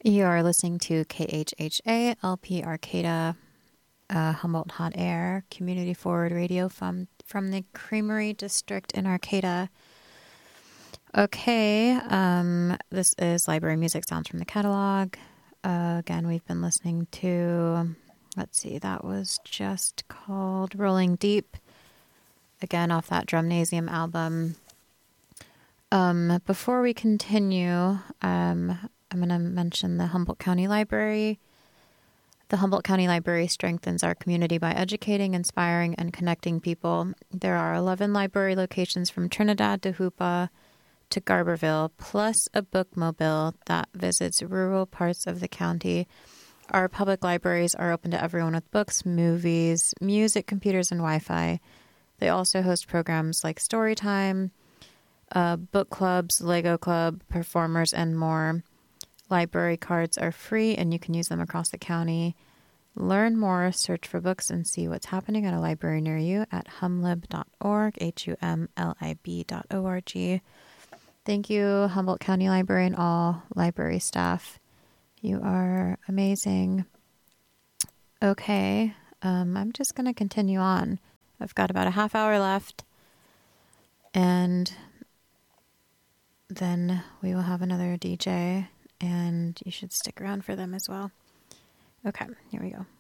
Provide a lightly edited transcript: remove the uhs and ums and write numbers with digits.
You are listening to KHHA LP Arcata, Humboldt Hot Air, Community Forward Radio from the Creamery District in Arcata. Okay, this is Library Music Sounds from the Catalog. Again, we've been listening to, let's see, that was just called Rolling Deep. Again, off that Drumnasium album. Before we continue, I'm going to mention the Humboldt County Library. The Humboldt County Library strengthens our community by educating, inspiring, and connecting people. There are 11 library locations from Trinidad to Hoopa to Garberville, plus a bookmobile that visits rural parts of the county. Our public libraries are open to everyone with books, movies, music, computers, and Wi-Fi. They also host programs like Storytime, book clubs, Lego Club, performers, and more. Library cards are free and you can use them across the county. Learn more, search for books, and see what's happening at a library near you at humlib.org, humlib.org. Thank you, Humboldt County Library and all library staff. You are amazing. Okay, I'm just going to continue on. I've got about a half hour left, and then we will have another DJ, and you should stick around for them as well. Okay, here we go.